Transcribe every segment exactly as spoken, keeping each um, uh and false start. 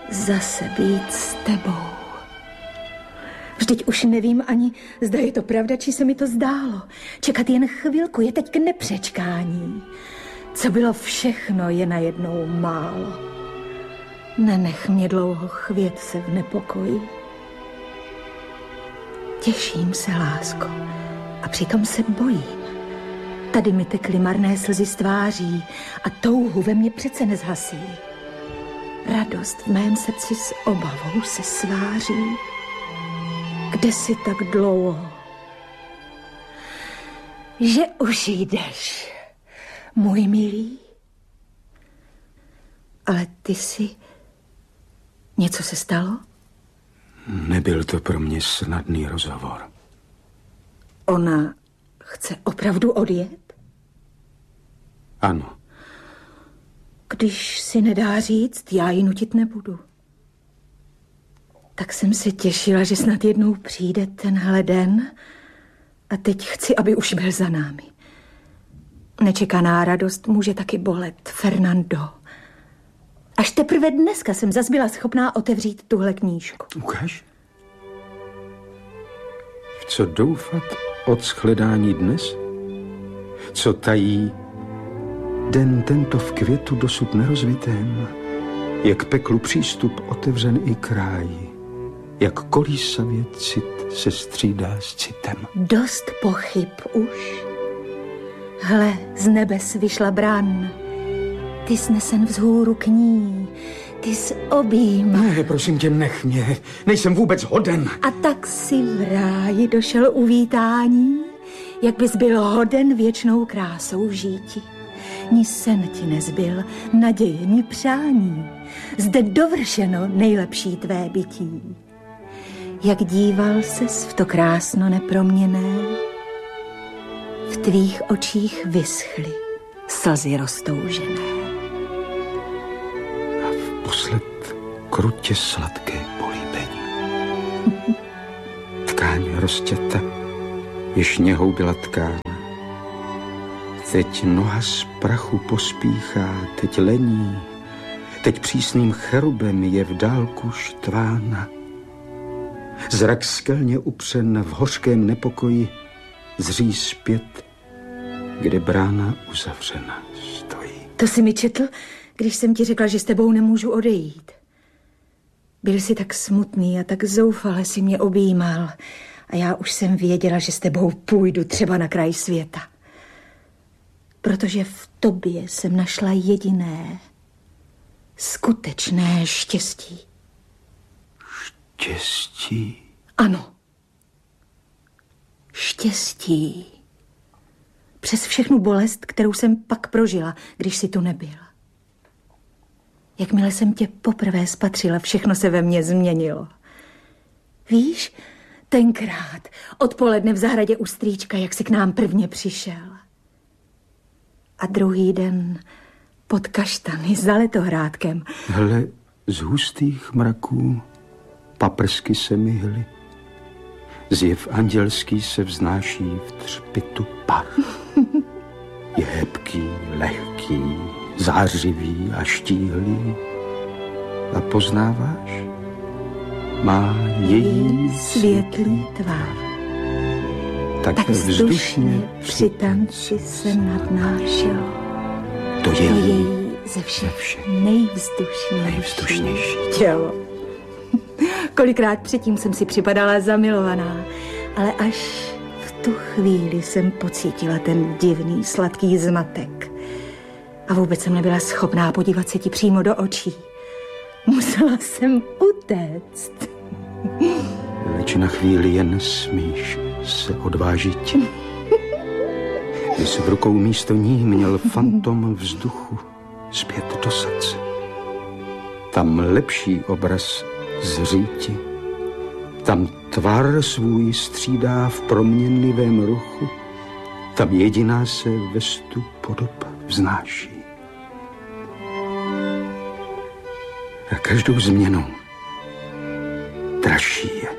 zase být s tebou. Vždyť už nevím ani, zda je to pravda, či se mi to zdálo. Čekat jen chvilku je teď k nepřečkání. Co bylo všechno, je najednou málo. Nenech mě dlouho chvět se v nepokoji. Těším se, lásko, a přitom se bojím. Tady mi tekly marné slzy z tváří a touhu ve mně přece nezhasí. Radost v mém srdci s obavou se sváří. Kde jsi tak dlouho? Že už jdeš, můj milý. Ale ty jsi... Něco se stalo? Nebyl to pro mě snadný rozhovor. Ona chce opravdu odjet? Ano. Když si nedá říct, já ji nutit nebudu. Tak jsem se těšila, že snad jednou přijde tenhle den a teď chci, aby už byl za námi. Nečekaná radost může taky bolet, Fernando. Až teprve dneska jsem zas byla schopná otevřít tuhle knížku. Ukáž. V co doufat od shledání dnes? Co tají den tento v květu dosud nerozvitém? Jak peklu přístup otevřen i kráji, jak kolísavě cit se střídá s citem. Dost pochyb už. Hle, z nebes vyšla bran. Ty snesen vzhůru k ní, ty s objíma. Ne, prosím tě, nech mě, nejsem vůbec hoden. A tak si v ráji došel uvítání, jak bys byl hoden věčnou krásou žíti. Ni sen ti nezbyl, naděje, ni přání. Zde dovršeno nejlepší tvé bytí. Jak díval ses v to krásno neproměnné, v tvých očích vyschly slzy roztoužené. A vposled krutě sladké políbení. Tkáň roztěta, jež něhou byla tkána. Teď noha z prachu pospíchá, teď lení, teď přísným cherubem je v dálku štvána. Zrak skelně upřen v hořkém nepokoji zří zpět, kde brána uzavřena stojí. To jsi mi četl, když jsem ti řekla, že s tebou nemůžu odejít. Byl jsi tak smutný a tak zoufale si mě objímal a já už jsem věděla, že s tebou půjdu třeba na kraj světa. Protože v tobě jsem našla jediné, skutečné štěstí. Štěstí? Ano. Štěstí. Přes všechnu bolest, kterou jsem pak prožila, když jsi tu nebyl. Jakmile jsem tě poprvé spatřila, všechno se ve mně změnilo. Víš, tenkrát, odpoledne v zahradě u strýčka, jak jsi k nám prvně přišel. A druhý den pod kaštany za letohrádkem. Hle, z hustých mraků paprsky se mi hly. Zjev andělský se vznáší v třpitu par. Je hebký, lehký, zářivý a štíhlý. A poznáváš? Má její světlý tvár. Tak, tak vzdušně při tanci se nadnášel. To je její ze všech nejvzdušnější, nejvzdušnější tělo. Kolikrát předtím jsem si připadala zamilovaná, ale až v tu chvíli jsem pocítila ten divný, sladký zmatek. A vůbec jsem nebyla schopná podívat se ti přímo do očí. Musela jsem utéct. Leč na chvíli jen smíš se odvážit. Když v rukou místo ní měl fantom vzduchu zpět do srdce. Tam lepší obraz zříti. Tam tvar svůj střídá v proměnlivém ruchu. Tam jediná se ve stu podob vznáší. A každou změnou dražší je.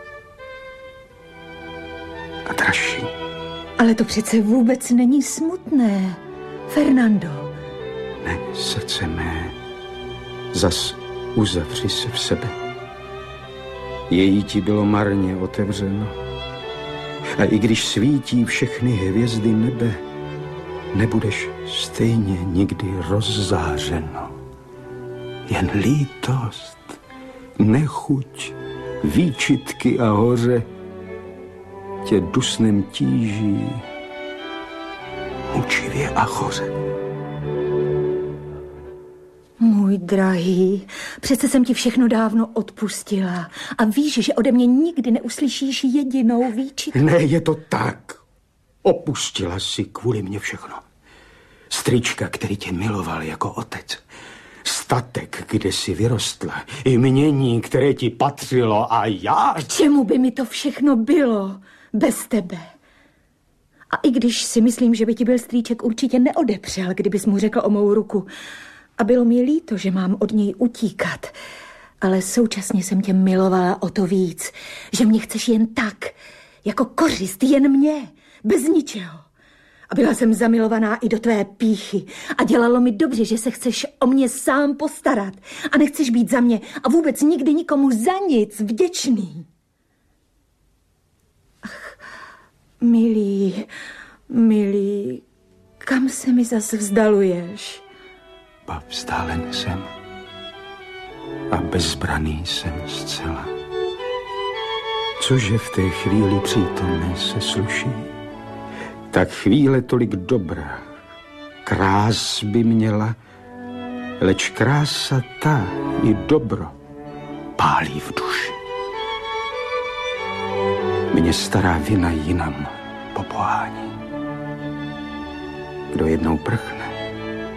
A dražší. Ale to přece vůbec není smutné, Fernando. Ne, srdce mé, zas uzavři se v sebe. Její ti bylo marně otevřeno. A i když svítí všechny hvězdy nebe, nebudeš stejně nikdy rozzářeno. Jen lítost, nechuť, výčitky a hoře tě dusnem tíží mučivě a choře. Můj drahý, přece jsem ti všechno dávno odpustila a víš, že ode mě nikdy neuslyšíš jedinou výčitku. Ne, je to tak. Opustila si kvůli mně všechno. Strýčka, který tě miloval jako otec. Statek, kde jsi vyrostla. Jmění, které ti patřilo a já... K čemu by mi to všechno bylo bez tebe? A i když si myslím, že by ti byl strýček určitě neodepřel, kdybys mu řekl o mou ruku. A bylo mi líto, že mám od něj utíkat. Ale současně jsem tě milovala o to víc, že mě chceš jen tak, jako kořist, jen mě, bez ničeho. A byla jsem zamilovaná i do tvé pýchy a dělalo mi dobře, že se chceš o mě sám postarat a nechceš být za mě a vůbec nikdy nikomu za nic vděčný. Ach, milý, milý, kam se mi zas vzdaluješ? Ba vzdálen jsem a bezbraný jsem zcela. Cože v té chvíli přítomné se sluší? Tak chvíle tolik dobra, krás by měla, leč krása ta i dobro pálí v duši. Mě stará vina jinam popohání. Kdo jednou prchne,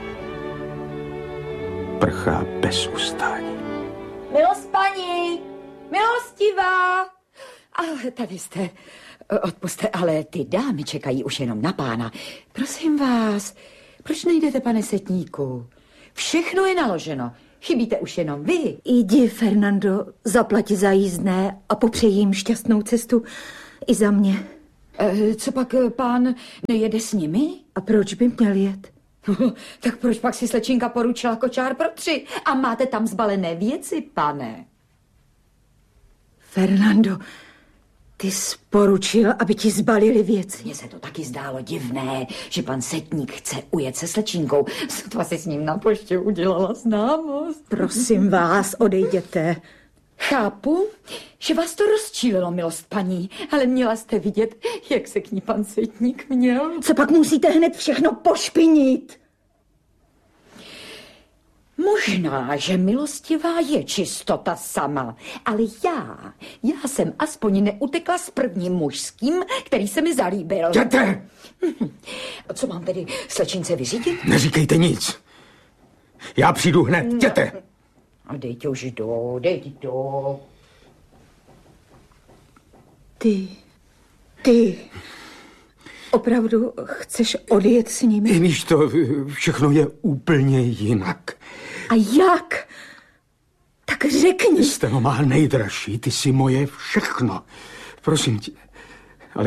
prchá bez ustání. Milost paní, milostivá. A tady jste. Odpuste, ale ty dámy čekají už jenom na pána. Prosím vás, proč nejdete, pane setníku? Všechno je naloženo. Chybíte už jenom vy. Jdi, Fernando, zaplati za jízdné a popřej jim šťastnou cestu i za mě. E, co pak pán nejede s nimi? A proč by měl jet? Tak proč pak si slečinka poručila kočár pro tři a máte tam zbalené věci, pane? Fernando, ty jsi poručil, aby ti zbalili věci. Mně se to taky zdálo divné, že pan setník chce ujet se slečinkou. Sotva si s ním na poště udělala známost. Prosím vás, odejděte. Chápu, že vás to rozčílilo, milost paní, ale měla jste vidět, jak se k ní pan setník měl. Co pak musíte hned všechno pošpinit? Možná, že milostivá je čistota sama, ale já, já jsem aspoň neutekla s prvním mužským, který se mi zalíbil. Jděte! A co mám tedy slečince vyřídit? Neříkejte nic. Já přijdu hned, jděte! A dejte už jdu, dejte jdu. Ty, ty, opravdu chceš odjet s nimi? Víš to, všechno je úplně jinak. A jak? Tak řekni. Steno má nejdražší, ty jsi moje všechno. Prosím tě, ale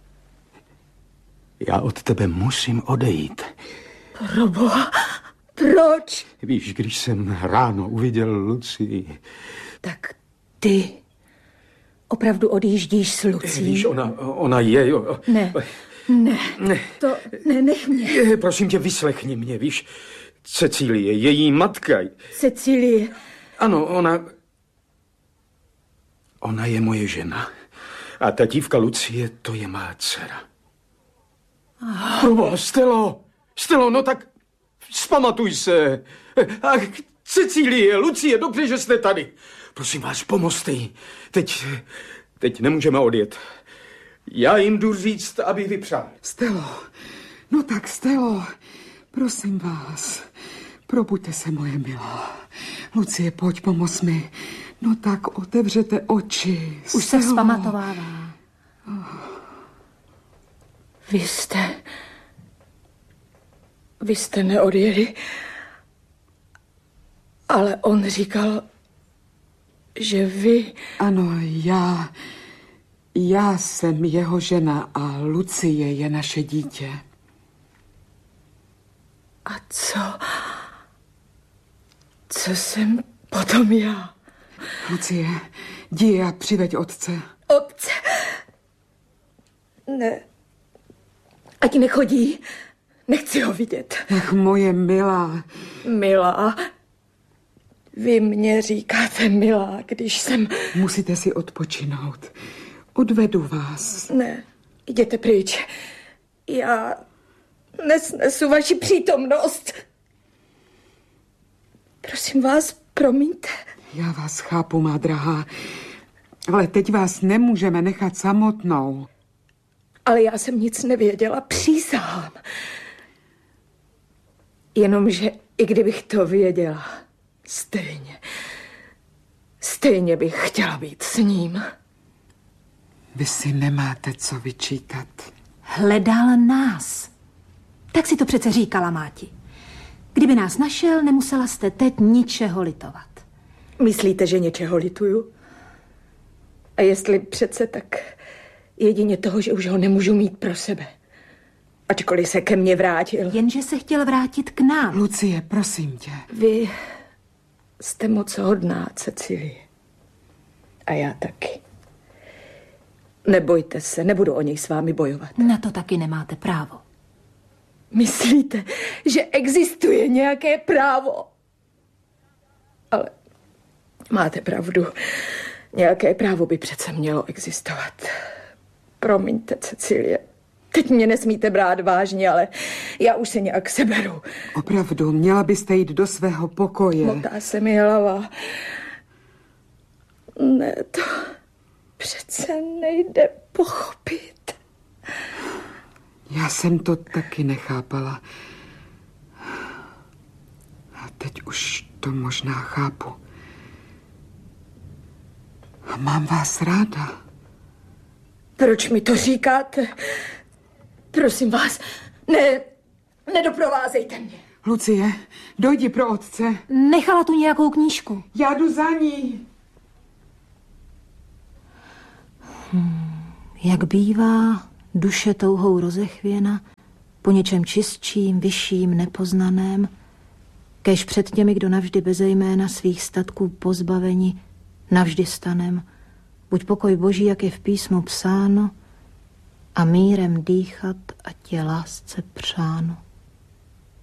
já od tebe musím odejít. Proboha, proč? Víš, když jsem ráno uviděl Lucii... Tak ty opravdu odjíždíš s Lucí? Víš, ona, ona je... Jo. Ne, ne, ne, to ne, nech mě. Prosím tě, vyslechni mě, víš... Cecílie, její matka. Cecílie. Ano, ona... Ona je moje žena. A ta dívka Lucie, to je má dcera. Proboha, Stelo, Stelo, no tak vzpamatuj se. Ach, Cecílie, Lucie, dobře, že jste tady. Prosím vás, pomozte jí. Teď, teď nemůžeme odjet. Já jim jdu říct, aby vypřál. Stelo, no tak Stelo, prosím vás, probuďte se, moje milá. Lucie, pojď, pomoz mi. No tak otevřete oči. Už se vzpamatovává. Vy jste... Vy jste neodjeli, ale on říkal, že vy... Ano, já... Já jsem jeho žena a Lucie je naše dítě. A co? Co jsem potom já. Lucie, jdi a přiveď otce. Otce? Ne. Ať nechodí. Nechci ho vidět. Ach, moje milá. Milá? Vy mě říkáte milá, když jsem... Musíte si odpočinout. Odvedu vás. Ne, jděte pryč. Já nesnesu vaši přítomnost. Prosím vás, promiňte. Já vás chápu, má drahá, ale teď vás nemůžeme nechat samotnou. Ale já jsem nic nevěděla, přísahám. Jenomže i kdybych to věděla, stejně, stejně bych chtěla být s ním. Vy si nemáte co vyčítat. Hledal nás. Tak si to přece říkala máti. Kdyby nás našel, nemusela jste teď ničeho litovat. Myslíte, že něčeho lituju? A jestli přece, tak jedině toho, že už ho nemůžu mít pro sebe. Ačkoliv se ke mně vrátil. Jenže se chtěl vrátit k nám. Lucie, prosím tě. Vy jste moc hodná, Cecilie. A já taky. Nebojte se, nebudu o něj s vámi bojovat. Na to taky nemáte právo. Myslíte, že existuje nějaké právo? Ale máte pravdu. Nějaké právo by přece mělo existovat. Promiňte, Cecilie. Teď mě nesmíte brát vážně, ale já už se nějak seberu. Opravdu, měla byste jít do svého pokoje. Motá se mi hlava. Ne, to přece nejde pochopit. Já jsem to taky nechápala. A teď už to možná chápu. A mám vás ráda. Proč mi to říkáte? Prosím vás, ne, nedoprovázejte mě. Lucie, dojdi pro otce. Nechala tu nějakou knížku. Já jdu za ní. Hmm, jak bývá duše touhou rozechvěna, po něčem čistším, vyšším, nepoznaném, kéž před těmi, kdo navždy beze jména svých statků pozbaveni, navždy stanem, buď pokoj Boží, jak je v písmu psáno, a mírem dýchat, ať je lásce přáno.